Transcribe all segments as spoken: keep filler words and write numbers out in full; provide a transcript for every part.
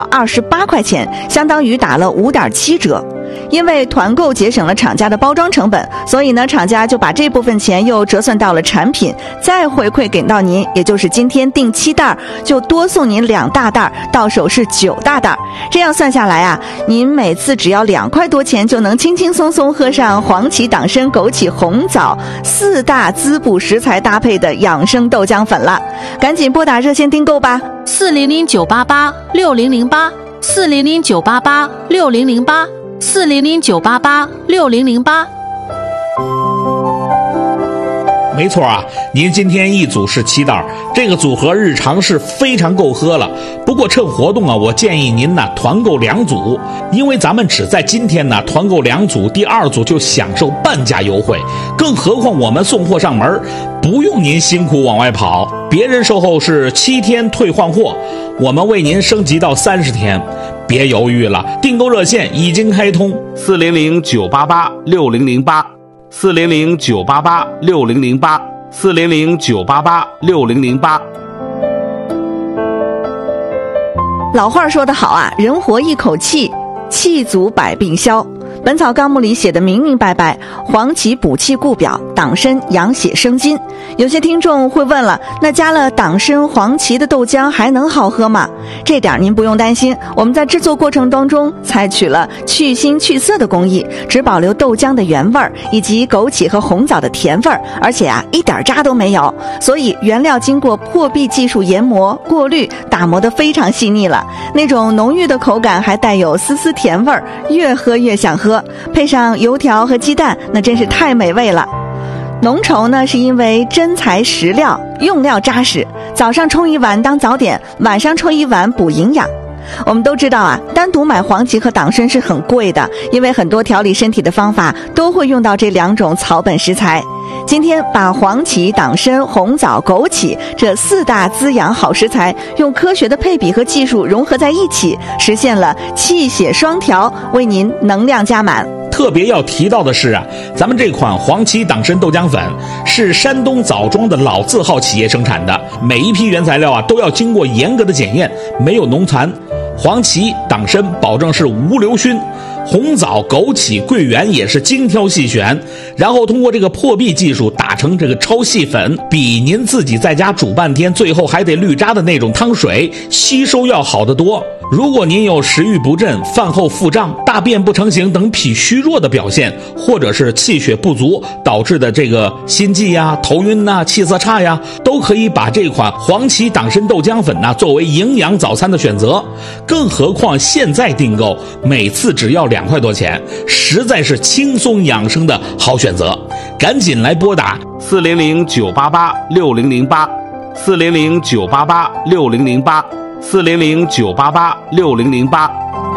二十八块钱，相当于打了五点七折。因为团购节省了厂家的包装成本，所以呢，厂家就把这部分钱又折算到了产品，再回馈给到您，也就是今天订七袋就多送您两大袋，到手是九大袋。这样算下来啊，您每次只要两块多钱就能轻轻松松喝上黄芪、党参、枸杞、红枣四大滋补食材搭配的养生豆浆粉了。赶紧拨打热线订购吧， 四零零九八八六零零八，四零零九八八六零零八。四零零九八八六零零八。 没错啊，您今天一组是七袋，这个组合日常是非常够喝了。不过趁活动啊，我建议您呢团购两组，因为咱们只在今天呢团购两组，第二组就享受半价优惠。更何况我们送货上门，不用您辛苦往外跑，别人售后是七天退换货，我们为您升级到三十天。别犹豫了，订购热线已经开通，四零零九八八六零零八。四零零九八八六零零八，四零零九八八六零零八。 老话说得好啊，人活一口气，气足百病消。本草纲目里写的明明白白，黄芪补气固表，党参养血生津。有些听众会问了，那加了党参、黄芪的豆浆还能好喝吗？这点您不用担心，我们在制作过程当中采取了去腥去涩的工艺，只保留豆浆的原味儿以及枸杞和红枣的甜味儿，而且啊一点渣都没有，所以原料经过破壁技术研磨、过滤、打磨得非常细腻了，那种浓郁的口感还带有丝丝甜味儿，越喝越想喝，配上油条和鸡蛋，那真是太美味了。浓稠呢，是因为真材实料，用料扎实，早上冲一碗当早点，晚上冲一碗补营养。我们都知道啊，单独买黄芪和党参是很贵的，因为很多调理身体的方法都会用到这两种草本食材。今天把黄芪、党参、红枣、枸杞这四大滋养好食材，用科学的配比和技术融合在一起，实现了气血双调，为您能量加满。 特别要提到的是啊，咱们这款黄芪党参豆浆粉是山东枣庄的老字号企业生产的，每一批原材料啊都要经过严格的检验，没有农残。黄芪、党参保证是无硫熏，红枣、枸杞、桂圆也是精挑细选，然后通过这个破壁技术打成这个超细粉，比您自己在家煮半天最后还得滤渣的那种汤水吸收要好得多。如果您有食欲不振、饭后腹胀、大便不成形等脾虚弱的表现，或者是气血不足导致的这个心悸呀、头晕呐、气色差呀，都可以把这款黄芪党参豆浆粉呢作为营养早餐的选择。更何况现在订购每次只要两块多钱，实在是轻松养生的好选择。赶紧来拨打四零零九八八六零零八，四零零九八八六零零八，四零零九八八六零零八。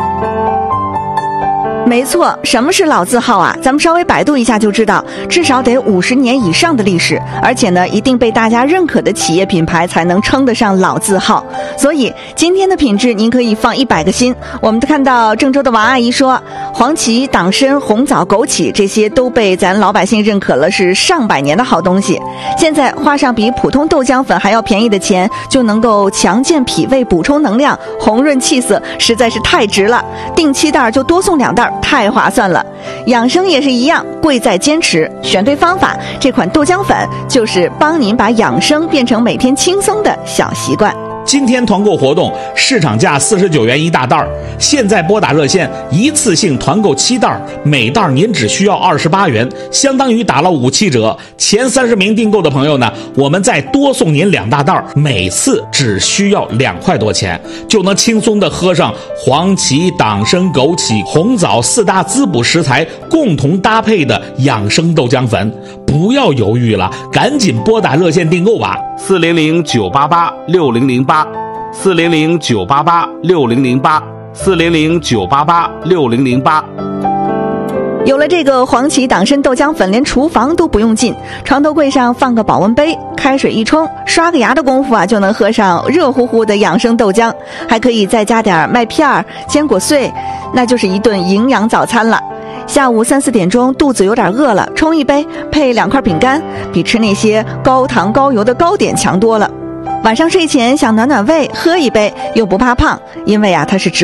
没错，什么是老字号啊？咱们稍微百度一下就知道，至少得五十年以上的历史，而且呢，一定被大家认可的企业品牌才能称得上老字号。所以今天的品质您可以放一百个心。我们看到郑州的王阿姨说，黄芪、党参、红枣、枸杞这些都被咱老百姓认可了是上百年的好东西，现在花上比普通豆浆粉还要便宜的钱，就能够强健脾胃、补充能量、红润气色，实在是太值了。订七袋就多送两袋，太划算了。养生也是一样，贵在坚持，选对方法。这款豆浆粉就是帮您把养生变成每天轻松的小习惯。 今天团购活动，市场价四十九元一大袋，现在拨打热线一次性团购七袋，每袋您只需要二十八元，相当于打了五七折。前三十名订购的朋友呢，我们再多送您两大袋，每次只需要两块多钱，就能轻松的喝上黄芪、党参、枸杞、红枣四大滋补食材共同搭配的养生豆浆粉。不要犹豫了，赶紧拨打热线订购吧，四零零九八八六零零八，四零零九八八六零零八，四零零九八八六零零八。 有了这个黄芪党参豆浆粉，连厨房都不用进，床头柜上放个保温杯，开水一冲，刷个牙的功夫啊，就能喝上热乎乎的养生豆浆，还可以再加点麦片、坚果碎，那就是一顿营养早餐了。下午三四点钟肚子有点饿了，冲一杯配两块饼干，比吃那些高糖高油的糕点强多了。 晚上睡前想暖暖胃，喝一杯又不怕胖，因为啊它是植